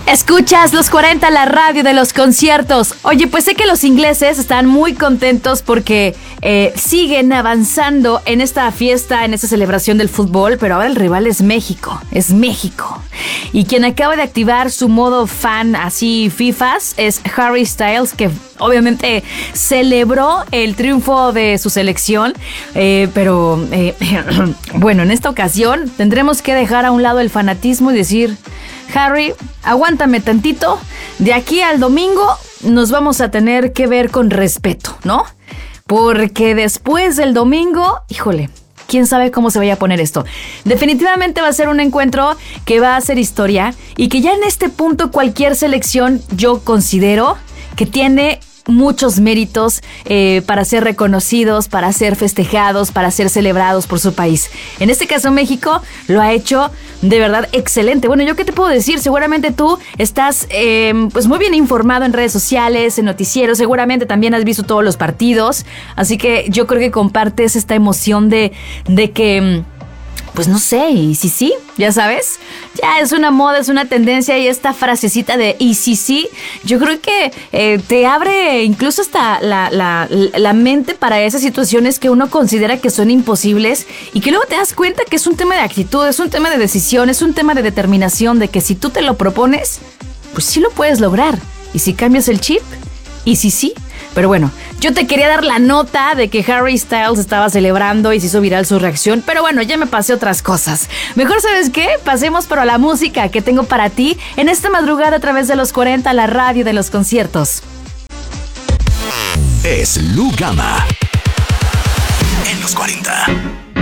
Escuchas los 40, la radio de los conciertos. Oye, pues sé que los ingleses están muy contentos porque siguen avanzando en esta fiesta, en esta celebración del fútbol, pero ahora el rival es México. Es México. Y quien acaba de activar su modo fan así FIFAs es Harry Styles, que obviamente celebró el triunfo de su selección, pero bueno, en esta ocasión tendremos que dejar a un lado el fanatismo y decir: Harry, aguántame tantito, de aquí al domingo nos vamos a tener que ver con respeto, ¿no? Porque después del domingo, híjole, quién sabe cómo se vaya a poner esto. Definitivamente va a ser un encuentro que va a hacer historia y que ya en este punto cualquier selección yo considero que tiene muchos méritos para ser reconocidos, para ser festejados, para ser celebrados por su país. En este caso México lo ha hecho de verdad excelente. Bueno, ¿yo qué te puedo decir? Seguramente tú estás pues muy bien informado en redes sociales, en noticieros, seguramente también has visto todos los partidos, así que yo creo que compartes esta emoción de que pues no sé, y sí, ya sabes, ya es una moda, es una tendencia, y esta frasecita de y sí, yo creo que te abre incluso hasta la mente para esas situaciones que uno considera que son imposibles y que luego te das cuenta que es un tema de actitud, es un tema de decisión, es un tema de determinación, de que si tú te lo propones, pues sí lo puedes lograr. Y si cambias el chip, y sí. Pero bueno, yo te quería dar la nota de que Harry Styles estaba celebrando y se hizo viral su reacción, pero bueno, ya me pasé otras cosas. Mejor, ¿sabes qué? Pasemos para la música que tengo para ti en esta madrugada a través de los 40, la radio de los conciertos. Es Lu Gama en los 40.